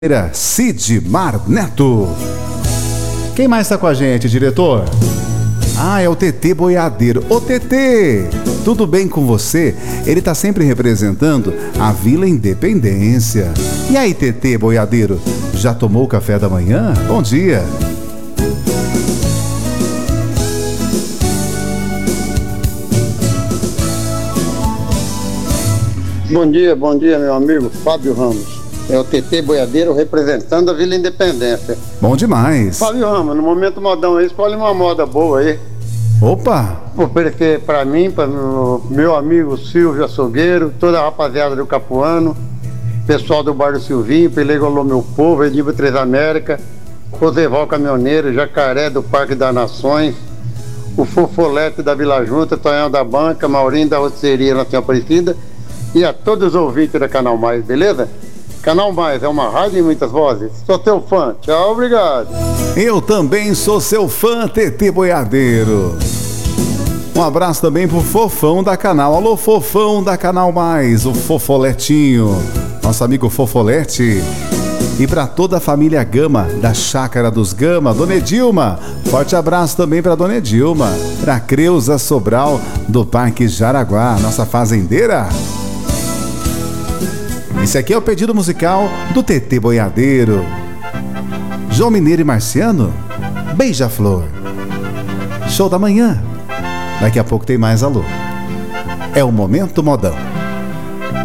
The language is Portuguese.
Sidmar Neto. Quem mais está com a gente, diretor? É o TT Boiadeiro. Ô TT, tudo bem com você? Ele está sempre representando a Vila Independência. E aí, TT Boiadeiro, já tomou o café da manhã? Bom dia. Bom dia, meu amigo Fábio Ramos. É o TT Boiadeiro representando a Vila Independência. Bom demais. Fábio Ramos, no momento modão aí, escolhe uma moda boa aí. Opa! Porque pra mim, para meu amigo Silvio Açougueiro, toda a rapaziada do Capuano, pessoal do Bar do Silvinho, Pelegolô Meu Povo, Ediba Três América, Roseval Caminhoneiro, Jacaré do Parque das Nações, o Fofolete da Vila Junta, Tonhão da Banca, Maurinho da Roceria Nação Aparecida e a todos os ouvintes da Canal Mais, beleza? Canal Mais é uma rádio e muitas vozes. Sou teu fã. Tchau, obrigado. Eu também sou seu fã, TT Boiadeiro. Um abraço também pro Fofão da Canal. Alô, Fofão da Canal Mais, o Fofoletinho, nosso amigo Fofolete. E para toda a família Gama, da Chácara dos Gama, Dona Edilma. Forte abraço também para Dona Edilma. Pra Creuza Sobral, do Parque Jaraguá, nossa fazendeira. Esse aqui é o pedido musical do TT Boiadeiro. João Mineiro e Marciano, Beija-Flor. Show da manhã. Daqui a pouco tem mais alô. É o Momento Modão.